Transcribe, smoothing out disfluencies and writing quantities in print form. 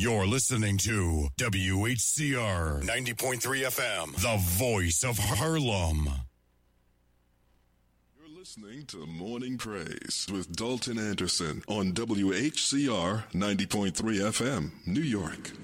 You're listening to WHCR 90.3 FM, the voice of Harlem. You're listening to Morning Praise with Dalton Anderson on WHCR 90.3 FM, New York.